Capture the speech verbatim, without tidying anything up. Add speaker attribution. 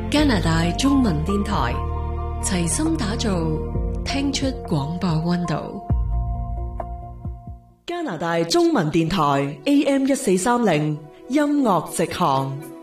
Speaker 1: 加拿大中文電台齊心打造聽出廣播溫度。
Speaker 2: 加拿大中文電台 A M 一四三零音樂直航。